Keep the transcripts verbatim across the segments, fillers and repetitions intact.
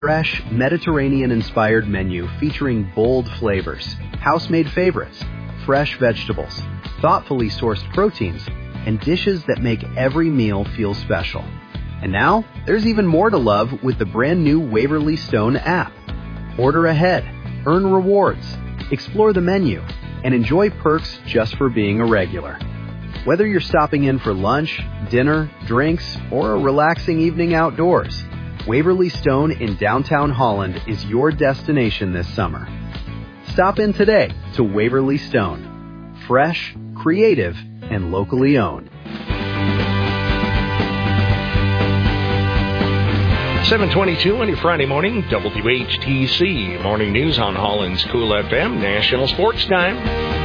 Fresh, Mediterranean-inspired menu featuring bold flavors, house-made favorites, fresh vegetables, thoughtfully sourced proteins, and dishes that make every meal feel special. And now, there's even more to love with the brand new Waverly Stone app. Order ahead, earn rewards, explore the menu, and enjoy perks just for being a regular. Whether you're stopping in for lunch, dinner, drinks, or a relaxing evening outdoors, Waverly Stone in downtown Holland is your destination this summer. Stop in today to Waverly Stone. Fresh, creative, and locally owned. seven twenty-two on your Friday morning, W H T C Morning News on Holland's Cool F M, National Sports Time.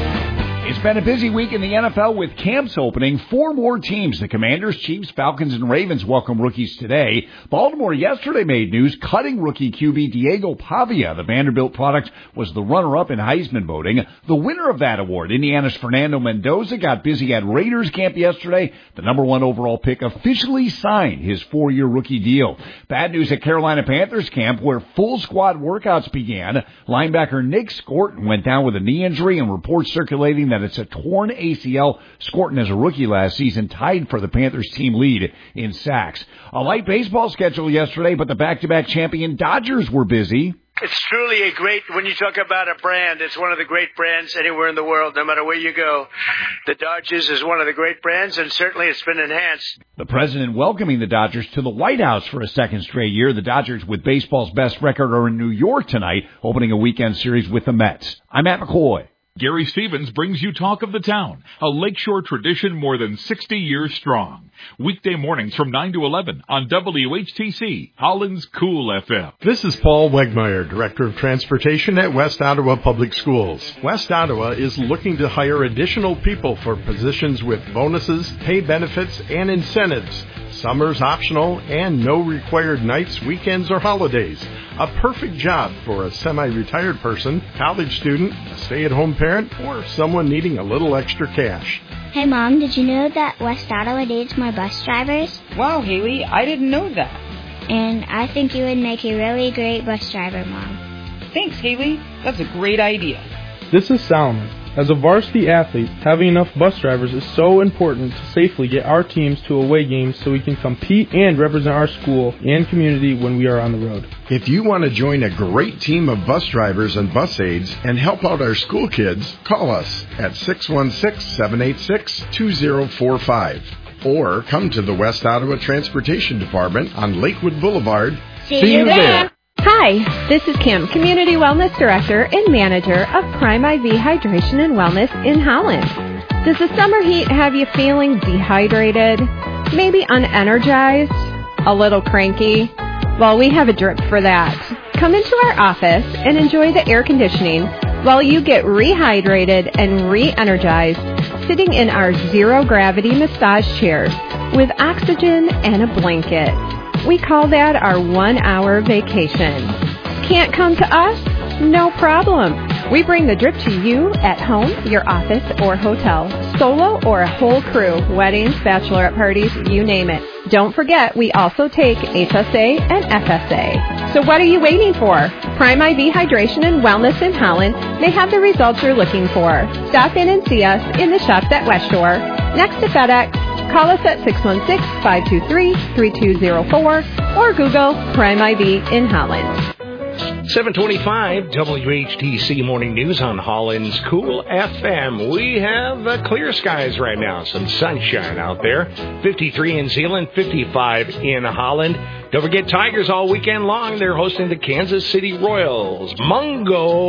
It's been a busy week in the N F L with camps opening. Four more teams, the Commanders, Chiefs, Falcons, and Ravens, welcome rookies today. Baltimore yesterday made news, cutting rookie Q B Diego Pavia. The Vanderbilt product was the runner-up in Heisman voting. The winner of that award, Indiana's Fernando Mendoza, got busy at Raiders camp yesterday. The number one overall pick officially signed his four-year rookie deal. Bad news at Carolina Panthers camp, where full squad workouts began. Linebacker Nick Scorton went down with a knee injury, and reports circulating that it's a torn A C L. Scorton, as a rookie last season, tied for the Panthers team lead in sacks. A light baseball schedule yesterday, but the back-to-back champion Dodgers were busy. It's truly a great, when you talk about a brand, it's one of the great brands anywhere in the world, no matter where you go. The Dodgers is one of the great brands, and certainly it's been enhanced. The president welcoming the Dodgers to the White House for a second straight year. The Dodgers, with baseball's best record, are in New York tonight, opening a weekend series with the Mets. I'm Matt McCoy. Gary Stevens brings you Talk of the Town, a Lakeshore tradition more than sixty years strong. Weekday mornings from nine to eleven on W H T C, Holland's Cool F M. This is Paul Wegmeyer, Director of Transportation at West Ottawa Public Schools. West Ottawa is looking to hire additional people for positions with bonuses, pay benefits, and incentives. Summer's optional and no required nights, weekends, or holidays. A perfect job for a semi-retired person, college student, a stay-at-home parent, or someone needing a little extra cash. Hey, Mom, did you know that West Ottawa needs more bus drivers? Wow, Haley, I didn't know that. And I think you would make a really great bus driver, Mom. Thanks, Haley. That's a great idea. This is Salman. As a varsity athlete, having enough bus drivers is so important to safely get our teams to away games so we can compete and represent our school and community when we are on the road. If you want to join a great team of bus drivers and bus aides and help out our school kids, call us at six one six, seven eight six, two zero four five or come to the West Ottawa Transportation Department on Lakewood Boulevard. See, See you there. there. Hi, this is Kim, Community Wellness Director and Manager of Prime I V Hydration and Wellness in Holland. Does the summer heat have you feeling dehydrated, maybe unenergized, a little cranky? Well, we have a drip for that. Come into our office and enjoy the air conditioning while you get rehydrated and re-energized sitting in our zero-gravity massage chairs with oxygen and a blanket. We call that our one-hour vacation. Can't come to us? No problem. We bring the drip to you at home, your office, or hotel, solo or a whole crew, weddings, bachelorette parties, you name it. Don't forget, we also take H S A and F S A. So what are you waiting for? Prime I V Hydration and Wellness in Holland may have the results you're looking for. Stop in and see us in the shops at West Shore, next to FedEx. Call us at six one six, five two three, three two zero four or Google Prime I V in Holland. seven twenty-five W H T C Morning News on Holland's Cool F M. We have uh, clear skies right now, some sunshine out there. fifty-three in Zeeland, fifty-five in Holland. Don't forget Tigers all weekend long. They're hosting the Kansas City Royals. Mungo